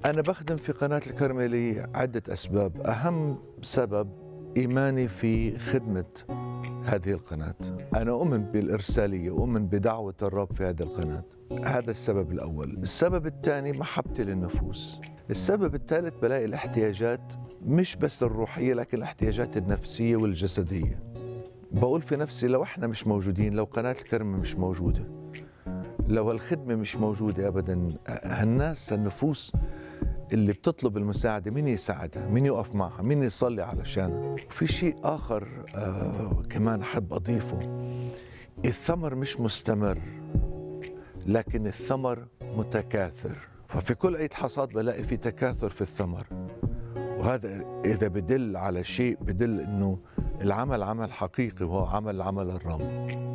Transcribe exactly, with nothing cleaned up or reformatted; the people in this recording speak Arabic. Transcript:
أنا بخدم في قناة الكرملي عدة أسباب. أهم سبب إيماني في خدمة هذه القناة. أنا أؤمن بالإرسالية، أؤمن بدعوة الرب في هذه القناة. هذا السبب الأول. السبب الثاني محبتي للنفوس. السبب الثالث بلاقي الاحتياجات مش بس الروحية لكن الاحتياجات النفسية والجسدية. بقول في نفسي لو احنا مش موجودين، لو قناة الكرمة مش موجودة، لو الخدمة مش موجودة أبدا، هالناس النفوس اللي بتطلب المساعدة مين يساعدها؟ مين يقف معها؟ مين يصلي علشانها؟ في شيء آخر آه كمان أحب أضيفه. الثمر مش مستمر لكن الثمر متكاثر. ففي كل عيد حصاد بلاقي في تكاثر في الثمر، وهذا إذا بدل على شيء بدل إنه العمل عمل حقيقي وهو عمل عمل الرب.